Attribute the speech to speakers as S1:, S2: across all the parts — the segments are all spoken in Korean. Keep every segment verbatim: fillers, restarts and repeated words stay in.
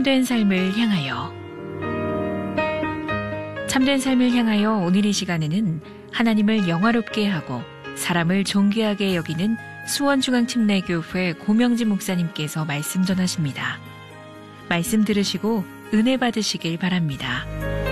S1: 참된 삶을 향하여. 참된 삶을 향하여 오늘 이 시간에는 하나님을 영화롭게 하고 사람을 존귀하게 여기는 수원중앙침례교회 고명진 목사님께서 말씀 전하십니다. 말씀 들으시고 은혜 받으시길 바랍니다.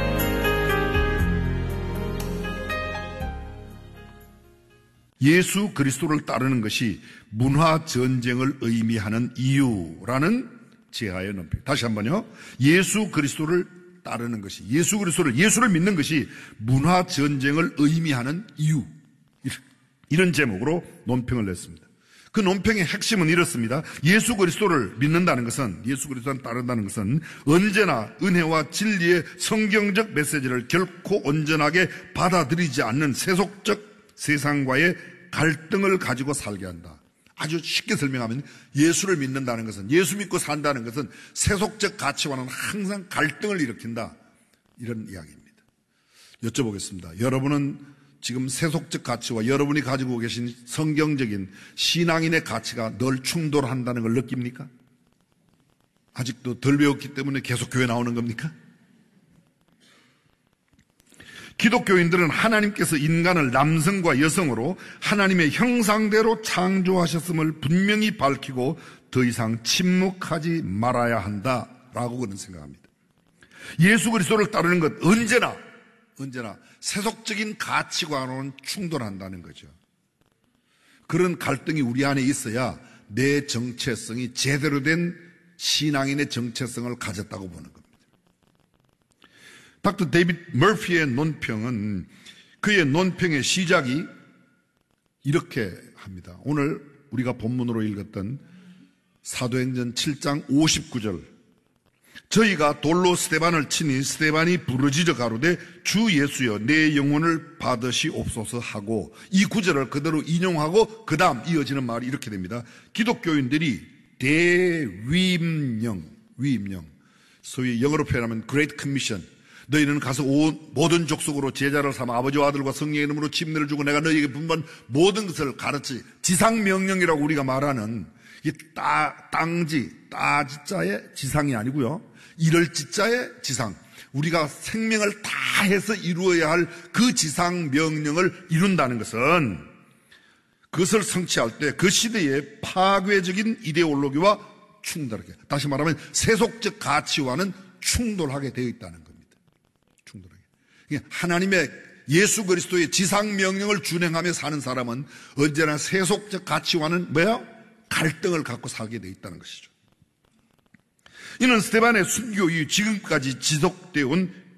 S2: 예수 그리스도를 따르는 것이 문화 전쟁을 의미하는 이유라는 제하의 논평. 다시 한번요. 예수 그리스도를 따르는 것이, 예수 그리스도를, 예수를 믿는 것이 문화 전쟁을 의미하는 이유. 이런 제목으로 논평을 냈습니다. 그 논평의 핵심은 이렇습니다. 예수 그리스도를 믿는다는 것은, 예수 그리스도를 따른다는 것은 언제나 은혜와 진리의 성경적 메시지를 결코 온전하게 받아들이지 않는 세속적 세상과의 갈등을 가지고 살게 한다. 아주 쉽게 설명하면 예수를 믿는다는 것은, 예수 믿고 산다는 것은 세속적 가치와는 항상 갈등을 일으킨다. 이런 이야기입니다. 여쭤보겠습니다. 여러분은 지금 세속적 가치와 여러분이 가지고 계신 성경적인 신앙인의 가치가 늘 충돌한다는 걸 느낍니까? 아직도 덜 배웠기 때문에 계속 교회 나오는 겁니까? 기독교인들은 하나님께서 인간을 남성과 여성으로 하나님의 형상대로 창조하셨음을 분명히 밝히고 더 이상 침묵하지 말아야 한다라고 그는 생각합니다. 예수 그리스도를 따르는 것 언제나 언제나 세속적인 가치관으로는 충돌한다는 거죠. 그런 갈등이 우리 안에 있어야 내 정체성이 제대로 된 신앙인의 정체성을 가졌다고 보는 겁니다. 닥터 데이비드 머피의 논평은, 그의 논평의 시작이 이렇게 합니다. 오늘 우리가 본문으로 읽었던 사도행전 칠 장 오십구 절. 저희가 돌로 스데반을 치니 스데반이 부르짖어 가로되 주 예수여 내 영혼을 받으시옵소서 하고, 이 구절을 그대로 인용하고 그 다음 이어지는 말이 이렇게 됩니다. 기독교인들이 대위임령, 위임령, 소위 영어로 표현하면 Great Commission, 너희는 가서 온 모든 족속으로 제자를 삼아 아버지와 아들과 성령의 이름으로 침례를 주고 내가 너희에게 분부한 모든 것을 가르치, 지상명령이라고 우리가 말하는 이 따, 땅지, 따지자의 지상이 아니고요, 이럴지자의 지상, 우리가 생명을 다해서 이루어야 할 그 지상명령을 이룬다는 것은, 그것을 성취할 때 그 시대의 파괴적인 이데올로기와 충돌하게, 다시 말하면 세속적 가치와는 충돌하게 되어 있다는 겁니다. 충돌하게. 하나님의 예수 그리스도의 지상명령을 준행하며 사는 사람은 언제나 세속적 가치와는 뭐야? 갈등을 갖고 살게 되어 있다는 것이죠. 이는 스데반의 순교 이후 지금까지 지속되어 온